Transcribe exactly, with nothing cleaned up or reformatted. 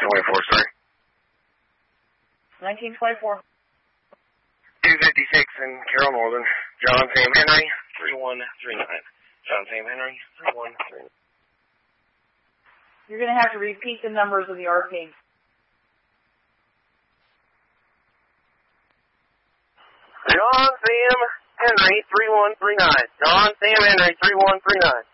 twenty-four, sir. nineteen twenty-four. two fifty-six in Carroll Northern. John Sam Henry, three one three nine. John Sam Henry, three one three nine. You're going to have to repeat the numbers of the R P. John Sam Henry, three one three nine. John Sam Henry, three one three nine.